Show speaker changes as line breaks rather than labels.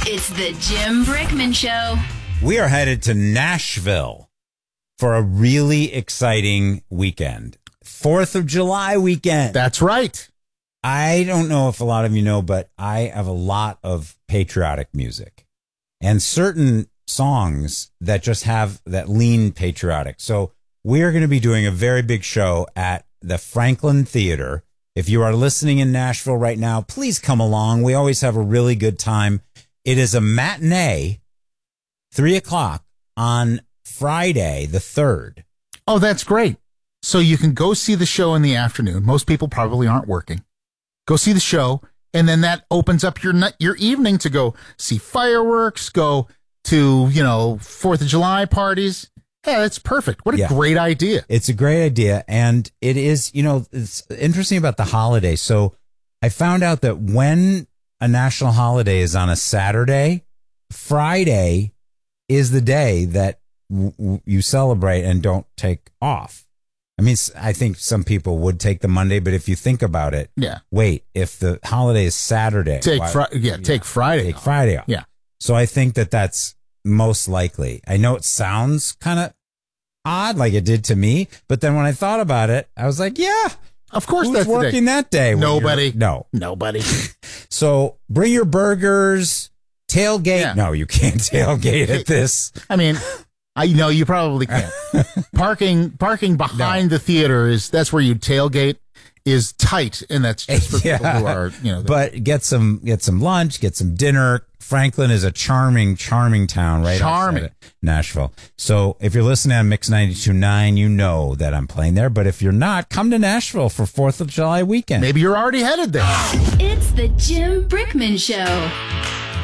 It's the Jim Brickman Show.
We are headed to Nashville for a really exciting weekend. 4th of July weekend.
That's right.
I don't know if a lot of you know, but I have a lot of patriotic music and certain songs that just have that lean patriotic. So we're going to be doing a very big show at the Franklin Theater. If you are listening in Nashville right now, please come along. We always have a really good time. It is a matinee, 3 o'clock on Friday, the 3rd.
Oh, that's great. So you can go see the show in the afternoon. Most people probably aren't working. Go see the show, and then that opens up your evening to go see fireworks, go to, 4th of July parties. Yeah, that's perfect. What a great idea.
It's a great idea. And it is, it's interesting about the holiday. So I found out that when a national holiday is on a Saturday, Friday is the day that you celebrate and don't take off. I mean, I think some people would take the Monday, but if you think about it, wait, if the holiday is Saturday,
take Friday.
Take Friday off.
Yeah.
So I think that that's most likely. I know it sounds kind of odd, like it did to me, but then when I thought about it, I was like, yeah,
of course,
who's
that's
working that day.
Nobody.
Nobody. So bring your burgers, tailgate. Yeah. No, you can't tailgate at this.
I mean, I know you probably can't. Parking behind the theater that's where you tailgate is tight, and that's just for people who are,
But get some lunch, get some dinner. Franklin is a charming town, right?
Charming.
Nashville. So if you're listening on Mix 92.9, you know that I'm playing there. But if you're not, come to Nashville for 4th of July weekend.
Maybe you're already headed there.
It's the Jim Brickman Show.